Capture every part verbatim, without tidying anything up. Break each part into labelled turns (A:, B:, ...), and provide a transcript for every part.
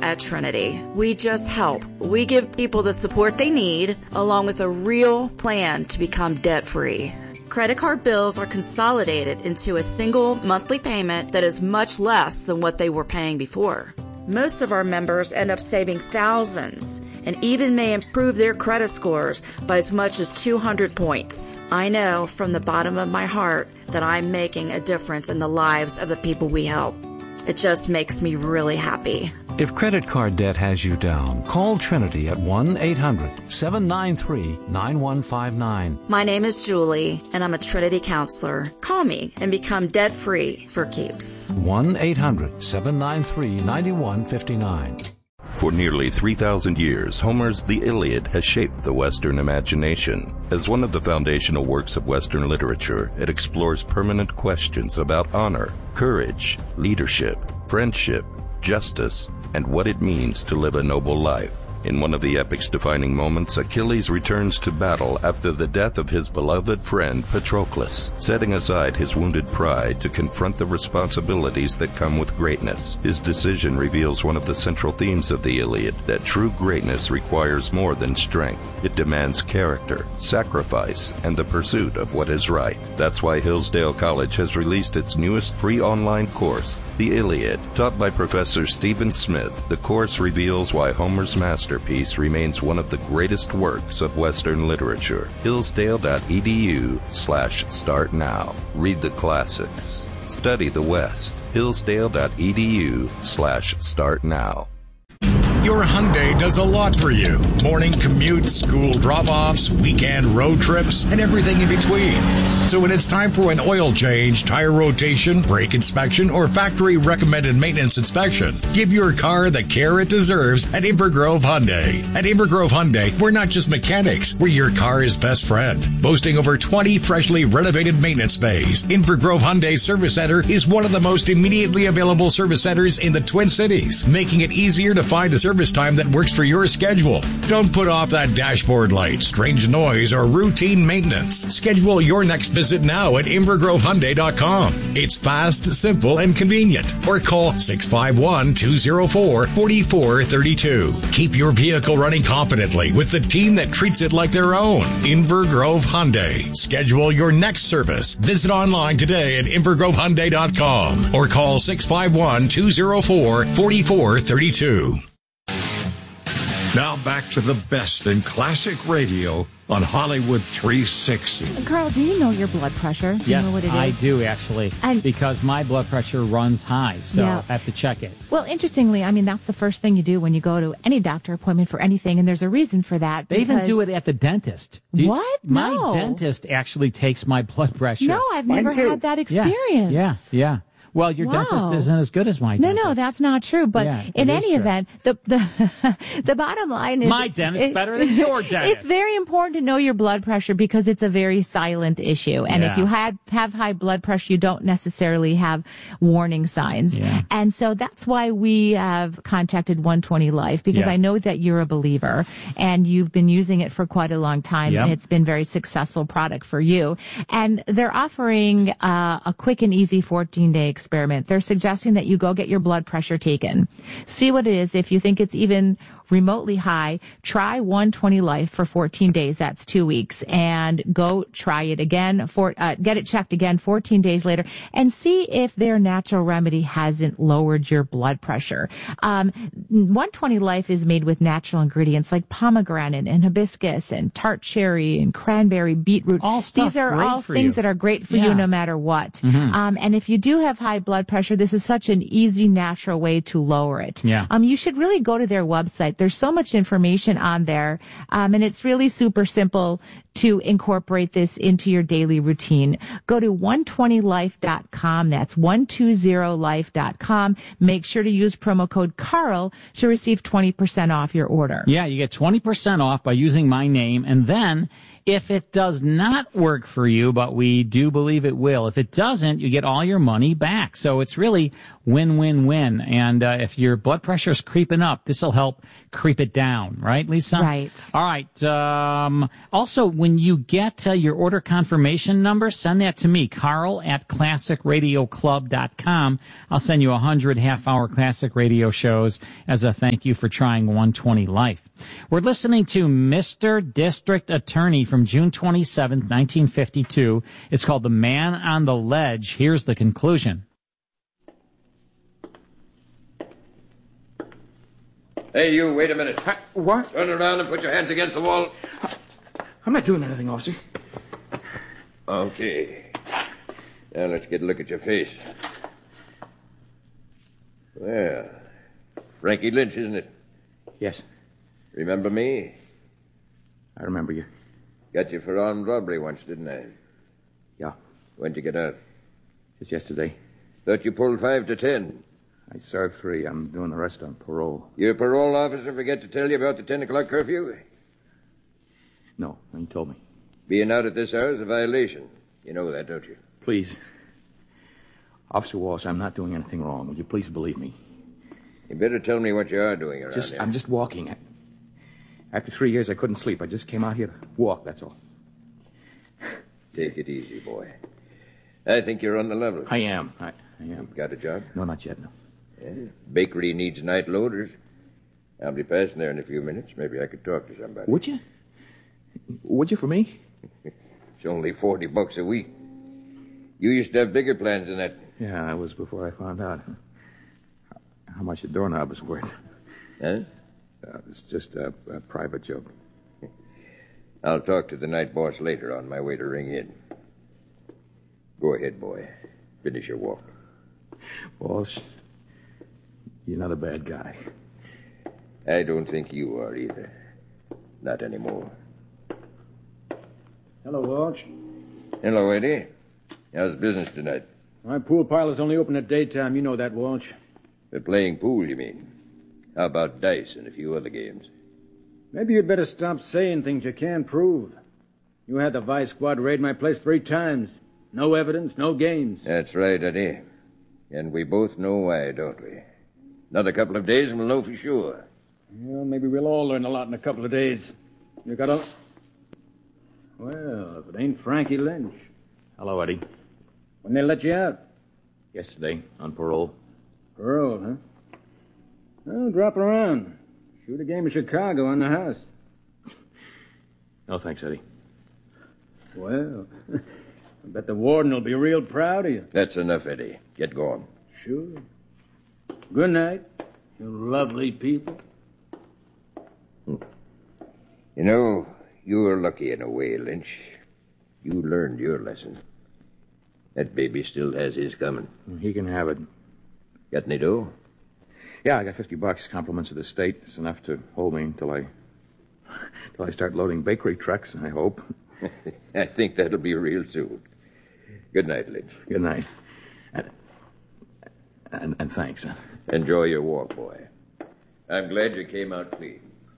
A: at Trinity. We just help. We give people the support they need, along with a real plan to become debt-free. Credit card bills are consolidated into a single monthly payment that is much less than what they were paying before. Most of our members end up saving thousands and even may improve their credit scores by as much as two hundred points. I know from the bottom of my heart that I'm making a difference in the lives of the people we help. It just makes me really happy.
B: If credit card debt has you down, call Trinity at one eight hundred seven nine three nine one five nine.
A: My name is Julie, and I'm a Trinity counselor. Call me and become debt-free for keeps.
B: one eight hundred seven nine three nine one five nine.
C: For nearly three thousand years, Homer's The Iliad has shaped the Western imagination. As one of the foundational works of Western literature, it explores permanent questions about honor, courage, leadership, friendship, justice, and what it means to live a noble life. In one of the epic's defining moments, Achilles returns to battle after the death of his beloved friend Patroclus, setting aside his wounded pride to confront the responsibilities that come with greatness. His decision reveals one of the central themes of the Iliad, that true greatness requires more than strength. It demands character, sacrifice, and the pursuit of what is right. That's why Hillsdale College has released its newest free online course, The Iliad. Taught by Professor Stephen Smith, the course reveals why Homer's master Masterpiece remains one of the greatest works of Western literature. Hillsdale.edu slash start now. Read the classics. Study the West. Hillsdale.edu slash start now.
D: Your Hyundai does a lot for you. Morning commutes, school drop-offs, weekend road trips, and everything in between. So when it's time for an oil change, tire rotation, brake inspection, or factory-recommended maintenance inspection, give your car the care it deserves at Invergrove Hyundai. At Invergrove Hyundai, we're not just mechanics. We're your car's best friend. Boasting over twenty freshly renovated maintenance bays, Invergrove Hyundai Service Center is one of the most immediately available service centers in the Twin Cities, making it easier to find a service time that works for your schedule. Don't put off that dashboard light, strange noise, or routine maintenance. Schedule your next visit now at invergrove hyundai dot com. It's fast, simple, and convenient. Or call six five one, two zero four, four four three two. Keep your vehicle running confidently with the team that treats it like their own. Invergrove Hyundai. Schedule your next service. Visit online today at invergrove hyundai dot com or call six five one, two zero four, four four three two.
E: Now back to the best in classic radio on Hollywood three sixty.
F: Carl, do you know your blood pressure? Do
G: yes,
F: you know what it is?
G: I do, actually, and because my blood pressure runs high, so yeah. I have to check it.
F: Well, interestingly, I mean, that's the first thing you do when you go to any doctor appointment for anything, and there's a reason for that.
G: They even do it at the dentist. Do you,
F: what?
G: My
F: no.
G: dentist actually takes my blood pressure.
F: No, I've never had that experience.
G: Yeah, yeah. yeah. Well, your
F: wow.
G: dentist isn't as good as my
F: no,
G: dentist.
F: No, no, that's not true. But
G: yeah,
F: in any
G: true.
F: event, the the the bottom line is
G: my dentist is better than your dentist.
F: It's very important to know your blood pressure because it's a very silent issue. And
G: yeah.
F: if you had have high blood pressure, you don't necessarily have warning signs.
G: Yeah.
F: And so that's why we have contacted one twenty Life, because
G: yeah.
F: I know that you're a believer and you've been using it for quite a long time,
G: yep.
F: and it's been a very successful product for you. And they're offering uh, a quick and easy fourteen-day experiment. They're suggesting that you go get your blood pressure taken. See what it is. If you think it's even remotely high, try one twenty Life for fourteen days. That's two weeks. And go try it again, for, uh, get it checked again fourteen days later, and see if their natural remedy hasn't lowered your blood pressure. Um, one twenty Life is made with natural ingredients like pomegranate and hibiscus and tart cherry and cranberry beetroot.
G: All stuff
F: These are
G: great
F: all
G: for
F: things
G: you.
F: that are great for
G: yeah.
F: you no matter what.
G: Mm-hmm.
F: Um, and if you do have high blood pressure, this is such an easy, natural way to lower it.
G: Yeah.
F: Um, you should really go to their website. There's so much information on there, um, and it's really super simple to incorporate this into your daily routine. Go to one twenty life dot com. That's one twenty life dot com. Make sure to use promo code Carl to receive twenty percent off your order.
G: Yeah, you get twenty percent off by using my name, and then If it does not work for you, but we do believe it will, if it doesn't, you get all your money back. So it's really win-win-win. And uh, if your blood pressure is creeping up, this will help creep it down. Right, Lisa?
F: Right.
G: All right. Um, also, when you get uh, your order confirmation number, send that to me, Carl at classic radio club dot com. I'll send you one hundred half-hour classic radio shows as a thank you for trying one twenty Life. We're listening to Mister District Attorney from June twenty-seventh, nineteen fifty-two. It's called The Man on the Ledge. Here's the conclusion.
H: Hey, you, wait a minute.
I: I, what?
H: Turn around and put your hands against the wall.
I: I'm not doing anything, officer.
H: Okay. Now, let's get a look at your face. Well, Frankie Lynch, isn't it?
I: Yes.
H: Remember me?
I: I remember you.
H: Got you for armed robbery once, didn't I?
I: Yeah.
H: When'd you get out?
I: Just yesterday.
H: Thought you pulled five to ten.
I: I served three. I'm doing the rest on parole.
H: Your parole officer forget to tell you about the ten o'clock curfew?
I: No, he told me.
H: Being out at this hour is a violation. You know that, don't you?
I: Please. Officer Walsh, I'm not doing anything wrong. Would you please believe me?
H: You better tell me what you are doing around
I: just,
H: here.
I: I'm just walking. After three years, I couldn't sleep. I just came out here to walk, that's all.
H: Take it easy, boy. I think you're on the level.
I: I am. I, I am.
H: Got a job?
I: No, not yet, no.
H: Yeah. Bakery needs night loaders. I'll be passing there in a few minutes. Maybe I could talk to somebody.
I: Would you? Would you for me?
H: It's only forty bucks a week. You used to have bigger plans than that.
I: Yeah, that was before I found out how much a doorknob was worth.
H: Huh?
I: Uh, it's just a, a private joke.
H: I'll talk to the night boss later on my way to ring in. Go ahead, boy. Finish your walk.
I: Walsh, you're not a bad guy.
H: I don't think you are either. Not anymore.
J: Hello, Walsh.
H: Hello, Eddie. How's business tonight?
J: My pool parlor's only open at daytime. You know that, Walsh.
H: They're playing pool, you mean? How about dice and a few other games?
J: Maybe you'd better stop saying things you can't prove. You had the Vice Squad raid my place three times. No evidence, no games.
H: That's right, Eddie. And we both know why, don't we? Another couple of days and we'll know for sure.
J: Well, maybe we'll all learn a lot in a couple of days. You got a... Well, if it ain't Frankie Lynch.
I: Hello, Eddie.
J: When they let you out?
I: Yesterday, on parole.
J: Parole, huh? Well, drop around. Shoot a game of Chicago on the house.
I: No, thanks, Eddie.
J: Well, I bet the warden will be real proud of you.
H: That's enough, Eddie. Get going.
J: Sure. Good night, you lovely people.
H: You know, you were lucky in a way, Lynch. You learned your lesson. That baby still has his coming.
I: He can have it.
H: Got any dough?
I: Yeah, I got fifty bucks. Compliments of the state. It's enough to hold me until I... until I start loading bakery trucks, I hope.
H: I think that'll be real soon. Good night, Lynch.
I: Good night. And, and, and thanks. Huh?
H: Enjoy your walk, boy. I'm glad you came out clean.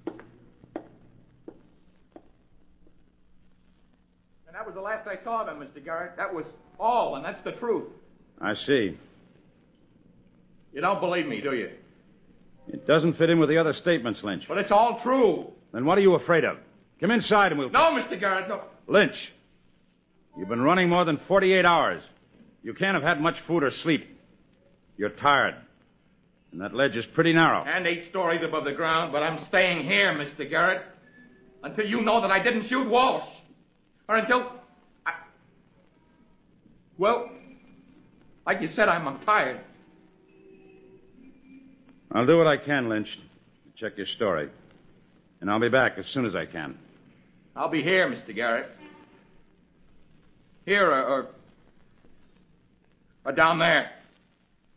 K: And that was the last I saw of him, Mister Garrett. That was all, and that's the truth.
J: I see.
K: You don't believe me, do you?
J: It doesn't fit in with the other statements, Lynch.
K: But it's all true.
J: Then what are you afraid of? Come inside and we'll...
K: No, Mister Garrett, no.
J: Lynch, you've been running more than forty-eight hours. You can't have had much food or sleep. You're tired. And that ledge is pretty narrow.
K: And eight stories above the ground, but I'm staying here, Mister Garrett. Until you know that I didn't shoot Walsh. Or until... I... Well, like you said, I'm, I'm tired.
J: I'll do what I can, Lynch. Check your story. And I'll be back as soon as I can.
K: I'll be here, Mister Garrett. Here or, or, or down there.